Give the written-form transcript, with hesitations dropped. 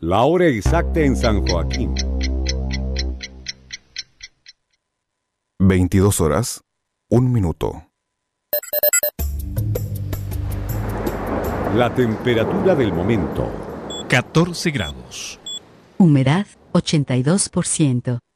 La hora exacta en San Joaquín. 22 horas, 1 minuto. La temperatura del momento. 14 grados. Humedad 82%.